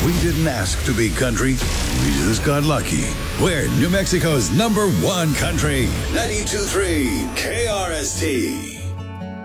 We didn't ask to be country. We just got lucky. We're New Mexico's #1 country. 92.3 KRST.